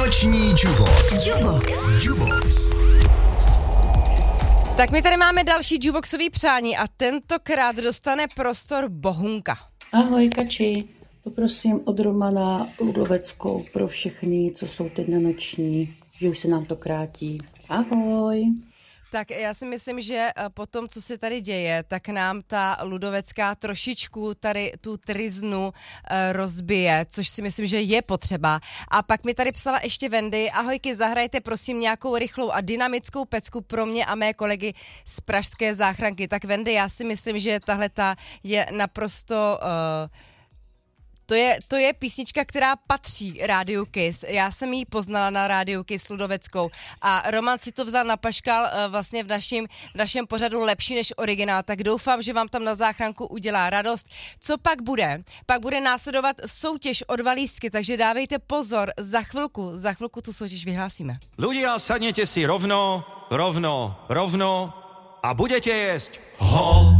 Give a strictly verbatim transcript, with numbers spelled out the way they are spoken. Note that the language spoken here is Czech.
Noční Jubox. Jubox. Jubox. Tak my tady máme další Juboxový přání a tentokrát dostane prostor Bohunka. Ahoj Kači, poprosím od Romana Ludoveckou pro všechny, co jsou teď na noční, že už se nám to krátí. Ahoj. Tak já si myslím, že po tom, co se tady děje, tak nám ta Ludovecká trošičku tady tu triznu e, rozbije, což si myslím, že je potřeba. A pak mi tady psala ještě Wendy, ahojky, zahrajte prosím nějakou rychlou a dynamickou pecku pro mě a mé kolegy z pražské záchranky. Tak Wendy, já si myslím, že tahleta je naprosto... E, To je, to je písnička, která patří Rádiu Kiss. Já jsem ji poznala na Rádiu Kiss Ludoveckou a Roman si to vzal na paškal vlastně v našem, v našem pořadu lepší než originál, tak doufám, že vám tam na záchranku udělá radost. Co pak bude? Pak bude následovat soutěž od valízky, takže dávejte pozor, za chvilku, za chvilku tu soutěž vyhlásíme. Ľudia, sadnete si rovno, rovno, rovno a budete jesť ho.